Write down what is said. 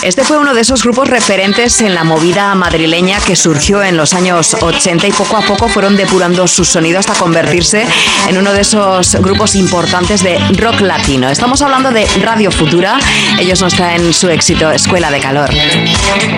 Este fue uno de esos grupos referentes en la movida madrileña que surgió en los años 80 y poco a poco fueron depurando su sonido hasta convertirse en uno de esos grupos importantes de rock latino. Estamos hablando de Radio Futura. Ellos nos traen su éxito, Escuela de Calor.